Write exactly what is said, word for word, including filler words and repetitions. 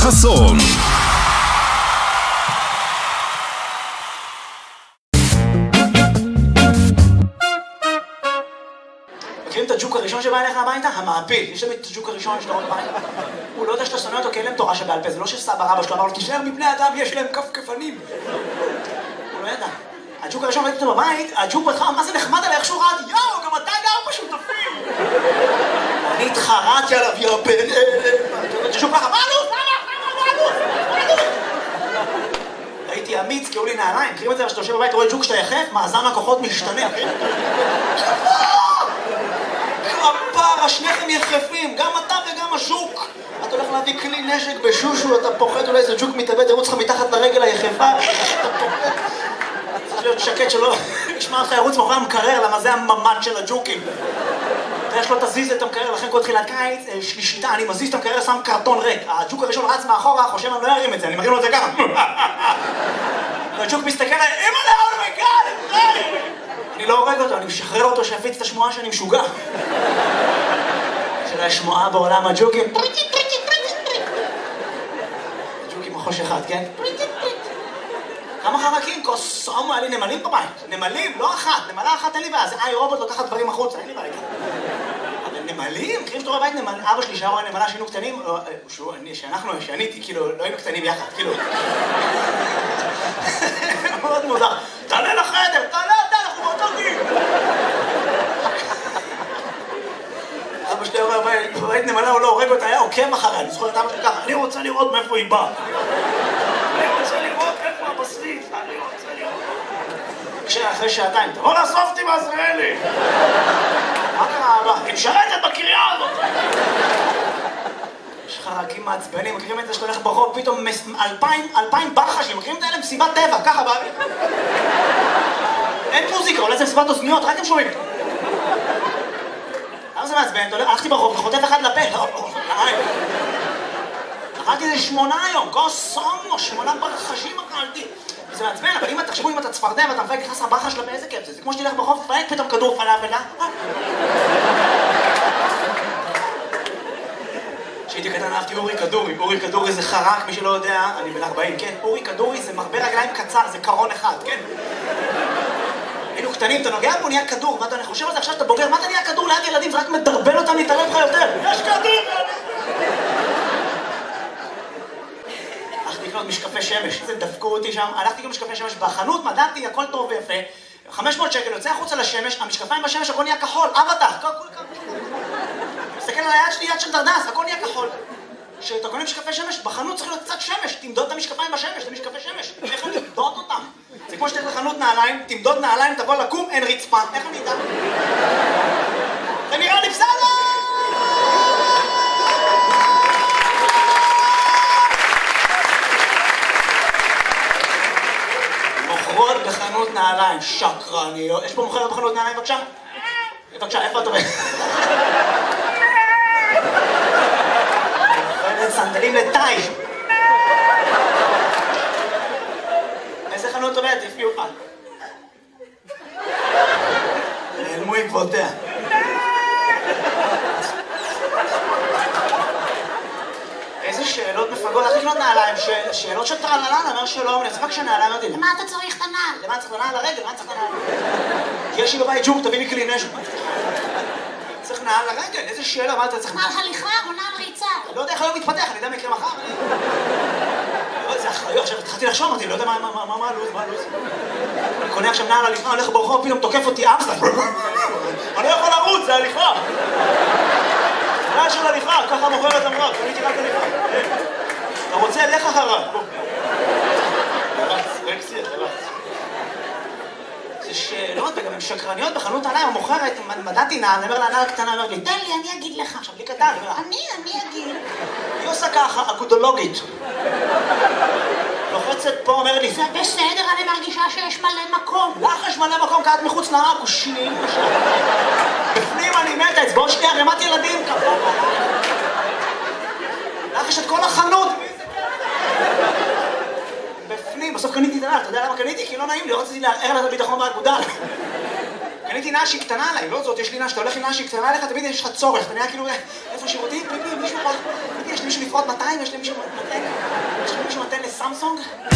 חסון. מכירים את הג'וק הראשון שבא אליך הביתה? המעפיל. יש להם את הג'וק הראשון שאתה רואה בבית. הוא לא יודע שאתה שונא אותו כי אין להם תורה שבעל פה. זה לא שסבא רבא שלו אמר לו, תישאר מבני אדם, יש להם כפכפנים. הוא לא ידע. הג'וק הראשון ראיתי אותו בבית, הג'וק בהתחלה, מה זה נחמד עליי, איך שהוא רעד, יאו, גם אתה גר בשותפים. אני התחרעתי עליו, יא בן אלה. הג'וק ככה, מה עלות? מה עלות? הייתי אמיץ, קראו לי נעליים. מכירים את זה, כשאתה יושב בבית, רואה ג'וק שאתה יחף, מאזן הכוחות משתנה. כפרה, שניכם יחפים, גם אתה וגם הז'וק. אתה הולך להביא כלי נשק בשושו, אתה פוחד, אולי איזה ג'וק מתאבד, ירוץ לך מתחת לרגל היחפה. אתה פוחד. צריך להיות שקט שלא ישמע אותך ירוץ מאחורי המקרר, למה זה הממד של הג'וקים. יש לו תזיז את המקרר, לכן כל תחילת קיץ, שלישיתה, אני מזיז את המקרר, שם קרטון ריק. הג'וק הראשון רץ מאחורה, חושב אני לא ארים את זה, אני מרים לו את זה ככה. והג'וק מסתכל עליי, אמא לה, אומייגאד, אני לא הורג אותו, אני משחרר אותו שיפיץ את השמועה שאני משוגע. של השמועה בעולם הג'וקים. הג'וקים מחוש אחד, כן? כמה חרקים? קוסומו, היה לי נמלים בבית. נמלים, לא אחת. נמלה אחת אין לי בעיה. זה איי רובוט לוקחת דברים החוצה, אין לי בעיה. אבל נמלים? מכירים שאתה רואה בית נמל? אבא שלי שהיה רואה נמלה שהיינו קטנים, שאנחנו, שאני הייתי, כאילו, לא היינו קטנים יחד, כאילו. מאוד מוזר. תעלה לחדר, תעלה אתה, אנחנו באותו גיל. אבא שלי רואה בית נמלה, הוא לא הורג אותה, היה עוקב אחריה. אני זוכר את אבא שלי ככה, אני רוצה לראות מאיפה היא באה. אני רוצה לראות איפה הבשריף, אני רוצה לראות. כשאחרי שעתיים, תבוא לאסוף אותי בעזריאלי. מה קרה אבא? היא משרתת בקריאה הזאת. יש חרקים מעצבנים, מכירים את זה שאתה הולך ברחוב, פתאום אלפיים, אלפיים ברחשים, מכירים את האלה? מסיבת טבע, ככה באוויר. אין מוזיקה, אולי זה מסיבת אוזניות, רק הם שומעים. למה זה מעצבן? הלכתי ברחוב, חוטף אחד לפה. אכלתי איזה שמונה היום, קוסומו, שמונה ברחשים אכלתי. זה מעצבן, אבל אם תחשבו אם אתה צפרדע ואתה מפייק נכנס לברחה שלה באיזה כיף זה. זה כמו שתלך ברחוב, תפייק פתאום כדור פלאפל, אה? כשהייתי קטן אהבתי אורי כדורי. אורי כדורי זה חרק, מי שלא יודע, אני בן ארבעים, כן? אורי כדורי זה מרבה רגליים קצר, זה קרון אחד, כן? היינו קטנים, אתה נוגע בו, נהיה כדור, ואתה חושב על זה עכשיו שאתה בוגר, מה אתה נהיה כדור ליד ילדים? זה רק מדרבל אותם להתערב לך יותר. יש כדור! הלכתי לקנות משקפי שמש, זה דפקו אותי שם, הלכתי לקנות משקפי שמש בחנות, מדעתי, הכל טוב ויפה, חמש מאות שקל, יוצא החוצה לשמש, המשקפיים בשמש, הכל נהיה כחול, אבטח, הכל כחול. מסתכל על היד שלי, יד של דרדס, הכל נהיה כחול. כשאתה קונה משקפי שמש, בחנות צריך להיות קצת שמש, תמדוד את המשקפיים בשמש, זה משקפי שמש, איך אני אמדוד אותם? זה כמו שתלך לחנות נעליים, תמדוד נעליים, תבוא לקום, אין רצפה, איך אני אדע? זה נראה לי בסדר! מוכרות בחנות נעליים, שקרניות. יש פה מוכרת בחנות נעליים, בבקשה? בבקשה, איפה את עובדת? מוכרת סנדלים לטאי. איזה חנות עובדת? איפה יוכל? נעלמו עקבותיה. איזה שאלות מפגות, איך לקנות נעליים? שאלות של טרללן, אומר שלום, אני צריך שנעליים אותי. למה אתה צריך את הנעל? למה צריך את הנעל לרגל? למה צריך את הנעל? יש לי בבית ג'וק, תביא לי כלי נשק. צריך נעל לרגל, איזה שאלה, מה אתה צריך? נעל הליכה או נעל ריצה? לא יודע איך היום מתפתח, אני יודע מה יקרה מחר. זה אחריות, עכשיו התחלתי לחשוב, אמרתי, לא יודע מה הלו"ז, מה הלו"ז. אני קונה עכשיו נעל הליכה, הולך ברחוב, פתאום תוקף אותי אמסטר. אני לא יכול לרוץ, זה הליכה. נעל של הליכה, ככה מוכרת אמרה, קניתי רק הליכה. אתה רוצה, לך אחריו. רקסי, אתה רץ. זה שאלות, וגם הן שקרניות בחנות נעליים, המוכרת, מדעתי נעל, אני אומר לה, נעל קטנה, אומר לי, תן לי, אני אגיד לך. עכשיו, לי קטן, אני, אני אגיד. היא עושה ככה, אגודולוגית. לוחצת פה, אומר לי, זה בסדר, אני מרגישה שיש מלא מקום. לך יש מלא מקום, קעת מחוץ לעכושים. בפנים אני מתה, אצבעות שנייה, רמת ילדים, כפה. לך יש את כל החנות. בפנים, בסוף קניתי את הנעל, אתה יודע למה קניתי? כי לא נעים לי, לא רציתי לערער לה את הביטחון באגודה. קניתי נעל שהיא קטנה עליי, לא זאת, יש לי נעל שאתה הולך עם נעל שהיא קטנה עליך, תמיד יש לך צורך, אתה נראה כאילו, איפה שירותים? פיפי, מישהו פה, פיפי, יש לי מישהו לפרוט מאתיים, יש לי מישהו מאתיים. סמסונג?